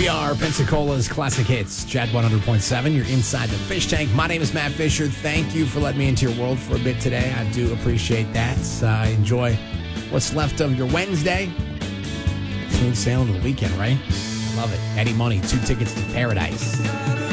We are Pensacola's Classic Hits, Chad 100.7. You're inside the fish tank. My name is Matt Fisher. Thank you for letting me into your world for a bit today. I do appreciate that. Enjoy what's left of your Wednesday. Smooth sailing to the weekend, right? I love it. Eddie Money, 2 tickets to paradise.